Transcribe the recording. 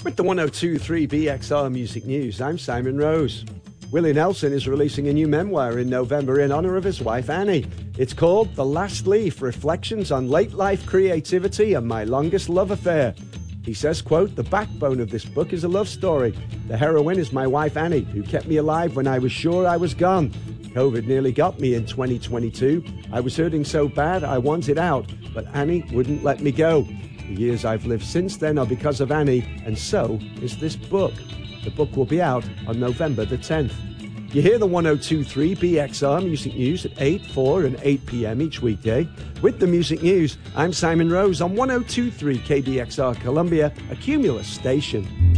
With the 102.3 BXR Music News, I'm Simon Rose. Willie Nelson is releasing a new memoir in November in honour of his wife Annie. It's called The Last Leaf, Reflections on Late Life Creativity and My Longest Love Affair. He says, quote, "The backbone of this book is a love story. The heroine is my wife Annie, who kept me alive when I was sure I was gone. COVID nearly got me in 2022. I was hurting so bad I wanted out, but Annie wouldn't let me go. The years I've lived since then are because of Annie, and so is this book." The book will be out on November the 10th. You hear the 102.3 BXR Music News at 8, 4 and 8 p.m. each weekday. With the Music News, I'm Simon Rose on 102.3 KBXR Columbia, a Cumulus station.